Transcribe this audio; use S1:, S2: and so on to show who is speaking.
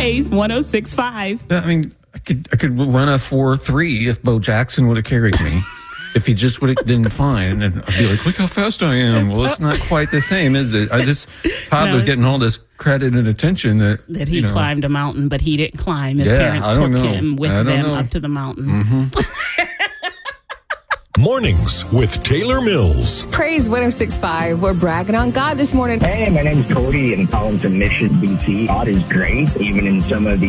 S1: Praise 106.5.
S2: I mean, I could run a 4.3 if Bo Jackson would have carried me. If he just would have been fine, and I'd be like, look how fast I am. Well, it's not quite the same, is it? Todd was getting all this credit and attention
S1: that he climbed a mountain, but he didn't climb. His parents took him with them up to the mountain.
S2: Mm-hmm.
S3: Mornings with Taylor Mills.
S4: Praise 106.5. We're bragging on God this morning.
S5: Hey, my name's Cody, and calling from Mission, BC. God is great, even in some of the